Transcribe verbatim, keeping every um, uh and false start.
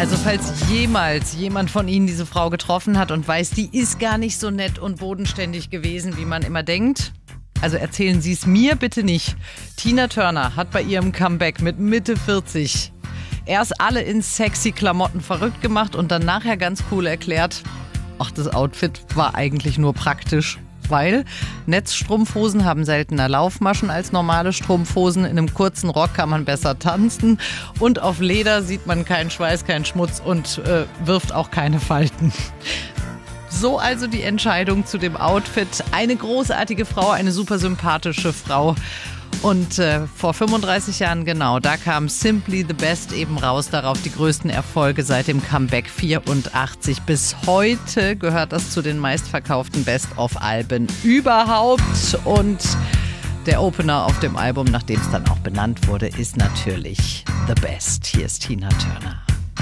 Also falls jemals jemand von Ihnen diese Frau getroffen hat und weiß, die ist gar nicht so nett und bodenständig gewesen, wie man immer denkt, also erzählen Sie es mir bitte nicht. Tina Turner hat bei ihrem Comeback mit Mitte vierzig erst alle in sexy Klamotten verrückt gemacht und dann nachher ganz cool erklärt, ach, das Outfit war eigentlich nur praktisch. Weil Netzstrumpfhosen haben seltener Laufmaschen als normale Strumpfhosen. In einem kurzen Rock kann man besser tanzen. Und auf Leder sieht man keinen Schweiß, keinen Schmutz und äh, wirft auch keine Falten. So also die Entscheidung zu dem Outfit. Eine großartige Frau, eine super sympathische Frau. Und äh, vor fünfunddreißig Jahren genau, da kam Simply the Best eben raus, darauf die größten Erfolge seit dem Comeback vierundachtzig. Bis heute gehört das zu den meistverkauften Best-of-Alben überhaupt. Und der Opener auf dem Album, nach dem es dann auch benannt wurde, ist natürlich The Best. Hier ist Tina Turner.